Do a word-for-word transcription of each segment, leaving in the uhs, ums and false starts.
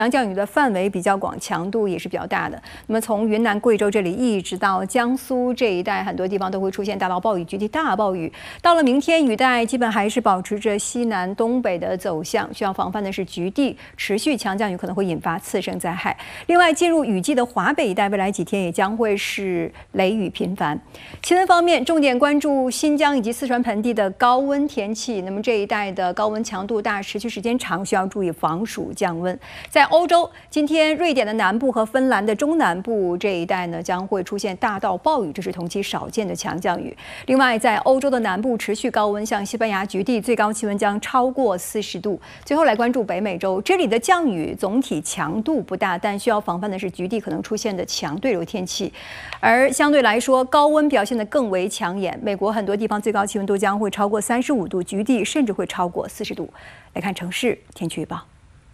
强降雨的范围比较广，强度也是比较大的。那么从云南、贵州这里一直到江苏这一带，很多地方都会出现大到暴雨、局地大暴雨。到了明天，雨带基本还是保持着西南东北的走向，需要防范的是局地持续强降雨可能会引发次生灾害。另外，进入雨季的华北一带，未来几天也将会是雷雨频繁。气温方面，重点关注新疆以及四川盆地的高温天气。那么这一带的高温强度大，持续时间长，需要注意防暑降温。在欧洲，今天瑞典的南部和芬兰的中南部这一带呢，将会出现大到暴雨，这是同期少见的强降雨。另外，在欧洲的南部持续高温，像西班牙局地最高气温将超过四十度。最后来关注北美洲，这里的降雨总体强度不大，但需要防范的是局地可能出现的强对流天气。而相对来说，高温表现得更为抢眼，美国很多地方最高气温都将会超过三十五度，局地甚至会超过四十度。来看城市天气预报。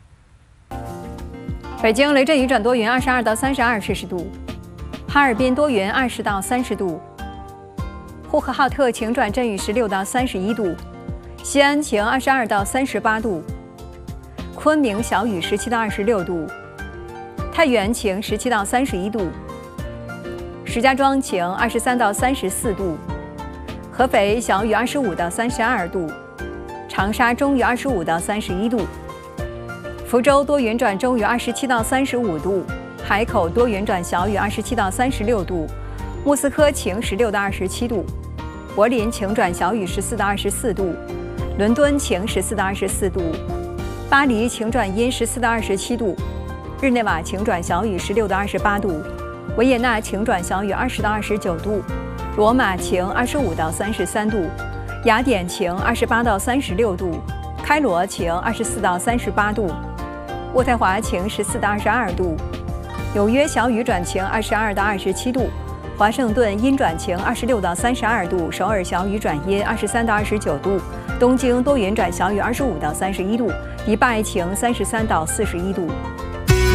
北京雷阵雨转多云，二十二到三十二摄氏度；哈尔滨多云，二十到三十度；呼和浩特晴转阵雨，十六到三十一度；西安晴，二十二到三十八度；昆明小雨，十七到二十六度；太原晴，十七到三十一度；石家庄晴，二十三到三十四度；合肥小雨，二十五到三十二度；长沙中雨，二十五到三十一度。福州多云转中雨，二十七到三十五度；海口多云转小雨，二十七到三十六度；莫斯科晴，十六到二十七度；柏林晴转小雨，十四到二十四度；伦敦晴，十四到二十四度；巴黎晴转阴，十四到二十七度；日内瓦晴转小雨，十六到二十八度；维也纳晴转小雨，二十到二十九度；罗马晴，二十五到三十三度；雅典晴，二十八到三十六度；开罗晴，二十四到三十八度。渥太华晴，十四到二十二度；纽约小雨转晴，二十二到二十七度；华盛顿阴转晴，二十六到三十二度；首尔小雨转阴，二十三到二十九度；东京多云转小雨，二十五到三十一度；迪拜晴，三十三到四十一度。